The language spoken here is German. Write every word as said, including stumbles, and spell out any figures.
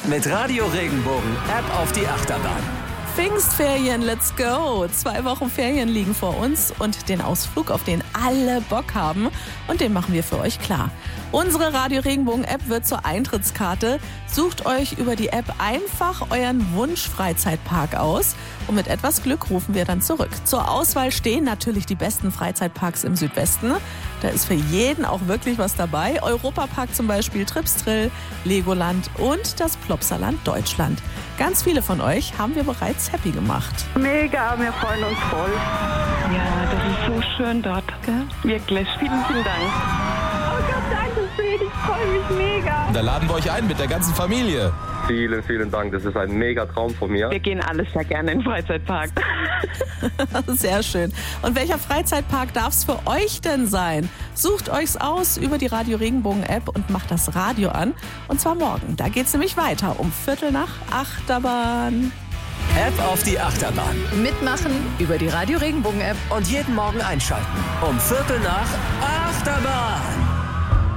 Mit Radio Regenbogen App auf die Achterbahn. Pfingstferien, let's go! Zwei Wochen Ferien liegen vor uns und den Ausflug, auf den alle Bock haben. Und den machen wir für euch klar. Unsere Radio Regenbogen App wird zur Eintrittskarte. Sucht euch über die App einfach euren Wunsch-Freizeitpark aus. Und mit etwas Glück rufen wir dann zurück. Zur Auswahl stehen natürlich die besten Freizeitparks im Südwesten. Da ist für jeden auch wirklich was dabei. Europapark zum Beispiel, Tripstrill, Legoland und das Plopsaland Deutschland. Ganz viele von euch haben wir bereits happy gemacht. Mega, wir freuen uns voll. Ja, das ist so schön dort. Gell? Wirklich, vielen, vielen Dank. Oh Gott, danke schön, ich freue mich mega. Da laden wir euch ein mit der ganzen Familie. Vielen, vielen Dank. Das ist ein mega Traum von mir. Wir gehen alle sehr gerne in den Freizeitpark. Sehr schön. Und welcher Freizeitpark darf es für euch denn sein? Sucht euch's aus über die Radio Regenbogen App und macht das Radio an. Und zwar morgen. Da geht's nämlich weiter um Viertel nach Achterbahn. App auf die Achterbahn. Mitmachen über die Radio Regenbogen App. Und jeden Morgen einschalten. Um Viertel nach Achterbahn.